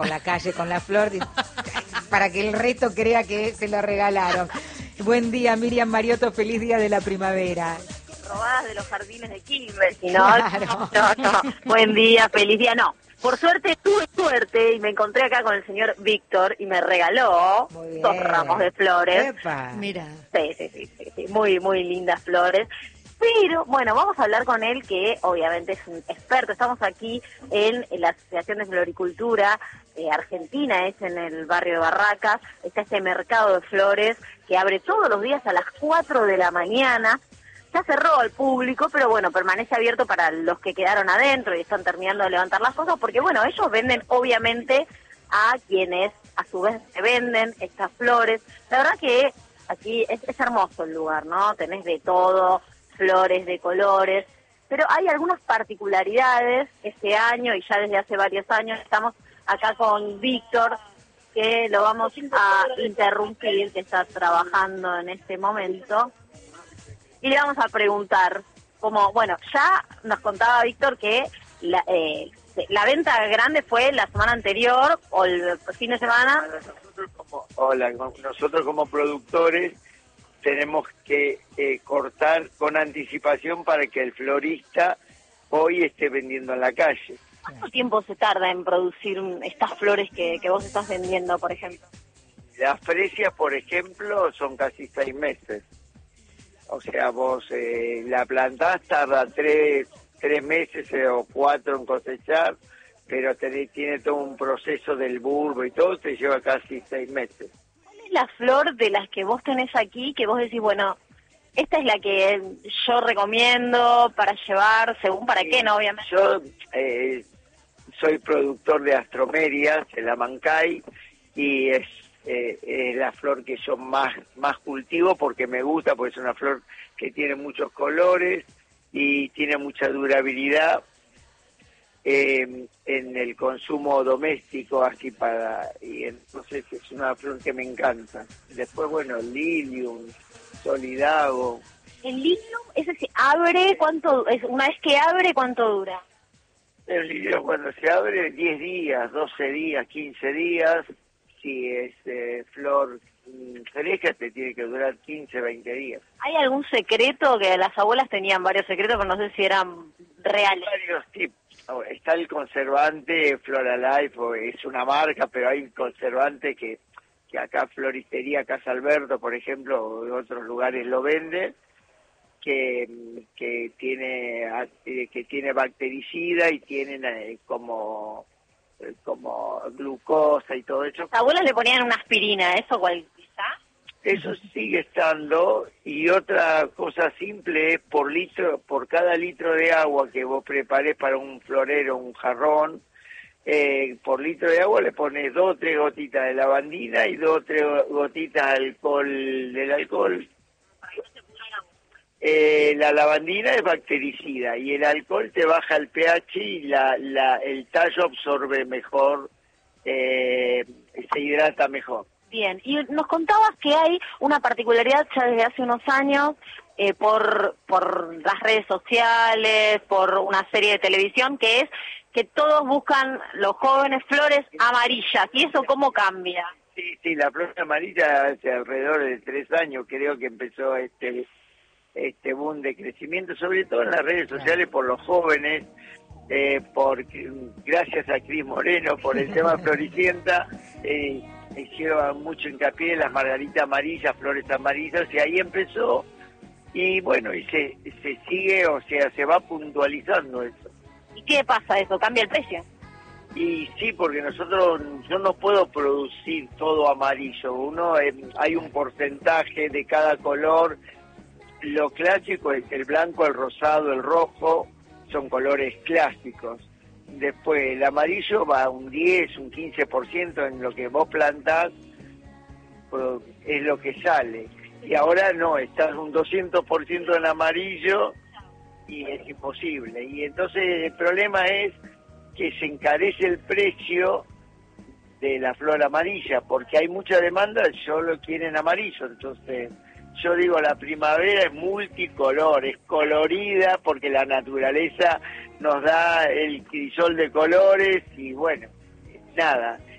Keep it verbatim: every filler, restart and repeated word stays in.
por la calle con la flor para que el resto crea que se lo regalaron. Buen día, Miriam Mariotto, feliz día de la primavera. Robadas de los jardines de Quilmes, si no, Claro. no, no, buen día, feliz día, no. Por suerte tuve suerte y me encontré acá con el señor Víctor y me regaló dos ramos de flores. Epa. Mira. Sí, sí, sí, sí, sí, muy, muy lindas flores. Pero, bueno, vamos a hablar con él, que obviamente es un experto. Estamos aquí en, en la Asociación de Floricultura eh, Argentina, es en el barrio de Barracas. Está este mercado de flores que abre todos los días a las cuatro de la mañana. Ya cerró al público, pero bueno, permanece abierto para los que quedaron adentro y están terminando de levantar las cosas, porque bueno, ellos venden obviamente a quienes a su vez se venden estas flores. La verdad que aquí es, es hermoso el lugar, ¿no? Tenés de todo, flores de colores, pero hay algunas particularidades este año y ya desde hace varios años. Estamos acá con Víctor, que lo vamos a interrumpir, que está trabajando en este momento. Y le vamos a preguntar, como, bueno, ya nos contaba Víctor que la, eh, la venta grande fue la semana anterior o el fin de semana. Nosotros como, hola, nosotros como productores tenemos que eh, cortar con anticipación para que el florista hoy esté vendiendo en la calle. ¿Cuánto tiempo se tarda en producir estas flores que, que vos estás vendiendo, por ejemplo? Las fresias, por ejemplo, son casi seis meses. O sea, vos eh, la plantás, tarda tres, tres meses eh, o cuatro en cosechar, pero tenés, tiene todo un proceso del bulbo y todo, te lleva casi seis meses. ¿Cuál es la flor de las que vos tenés aquí que vos decís, bueno, esta es la que yo recomiendo para llevar, según para Sí, qué, ¿no? Obviamente. Yo eh, soy productor de astromerias en la Mancay y es Eh, es la flor que yo más más cultivo porque me gusta, porque es una flor que tiene muchos colores y tiene mucha durabilidad eh, en el consumo doméstico, así para, y entonces es una flor que me encanta. Después, bueno, lilium, solidago. ¿El lilium, ese se abre, cuánto, es una vez que abre, cuánto dura? El lilium cuando se abre, diez días, doce días, quince días. Si es eh, flor fresca, te tiene que durar quince, veinte días. ¿Hay algún secreto? Que las abuelas tenían varios secretos, pero no sé si eran reales. Varios tipos. Está el conservante Floralife, es una marca, pero hay un conservante que, que acá Floristería Casa Alberto, por ejemplo, o en otros lugares lo venden, que, que tiene que tiene bactericida y tienen eh, como... como glucosa y todo eso. Las abuelas le ponían una aspirina, ¿eso cuál quizá? Eso sigue estando, y otra cosa simple es por litro, por cada litro de agua que vos preparés para un florero, un jarrón, eh, por litro de agua le pones dos o tres gotitas de lavandina y dos o tres gotitas de alcohol, del alcohol. Eh, la lavandina es bactericida y el alcohol te baja el pH y la, la, el tallo absorbe mejor, eh, se hidrata mejor. Bien, y nos contabas que hay una particularidad ya desde hace unos años eh, por, por las redes sociales, por una serie de televisión, que es que todos buscan, los jóvenes, flores amarillas. ¿Y eso cómo cambia? Sí, sí, la flor amarilla hace alrededor de tres años creo que empezó este... este boom de crecimiento, sobre todo en las redes sociales por los jóvenes, eh, por gracias a Cris Moreno por el tema Floricienta, eh, hicieron mucho hincapié en las margaritas amarillas, flores amarillas, y ahí empezó, y bueno, y se, se sigue, o sea, se va puntualizando eso. ¿Y qué pasa eso? ¿Cambia el precio? Y sí, porque nosotros, yo no puedo producir todo amarillo, uno eh, hay un porcentaje de cada color. Lo clásico es el blanco, el rosado, el rojo, son colores clásicos. Después el amarillo va a un diez, un quince por ciento en lo que vos plantás, es lo que sale. Y ahora no, estás un doscientos por ciento en amarillo y es imposible. Y entonces el problema es que se encarece el precio de la flor amarilla, porque hay mucha demanda, solo quieren amarillo, entonces... Yo digo, la primavera es multicolor, es colorida porque la naturaleza nos da el crisol de colores y bueno, nada.